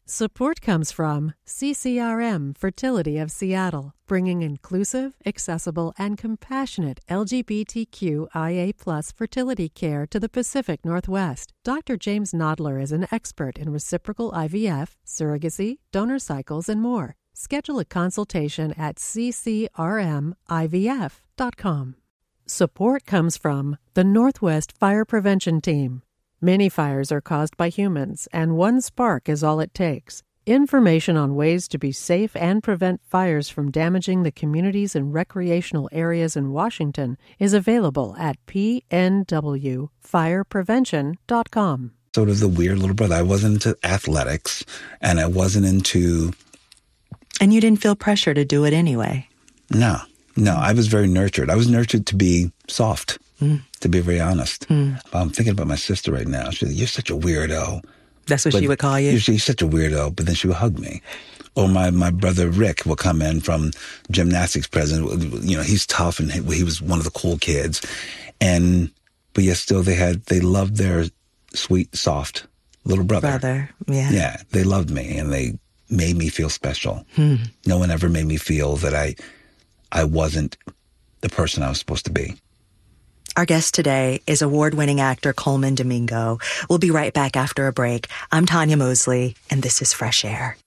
Support comes from CCRM Fertility of Seattle, bringing inclusive, accessible, and compassionate LGBTQIA+ fertility care to the Pacific Northwest. Dr. James Nodler is an expert in reciprocal IVF, surrogacy, donor cycles, and more. Schedule a consultation at ccrmivf.com. Support comes from the Northwest Fire Prevention Team. Many fires are caused by humans, and one spark is all it takes. Information on ways to be safe and prevent fires from damaging the communities and recreational areas in Washington is available at pnwfireprevention.com. Sort of the weird little brother. I wasn't into athletics, and I wasn't into... And you didn't feel pressure to do it anyway? No, I was very nurtured. I was nurtured to be soft, to be very honest. I'm thinking about my sister right now. She's like, "You're such a weirdo." That's what she would call you? She's such a weirdo, but then she would hug me. Or my brother Rick will come in from gymnastics president. You know, he's tough, and he was one of the cool kids. But yet still they loved their sweet, soft little brother. Yeah, they loved me, and they made me feel special. No one ever made me feel that I wasn't the person I was supposed to be. Our guest today is award-winning actor Colman Domingo. We'll be right back after a break. I'm Tanya Mosley, and this is Fresh Air.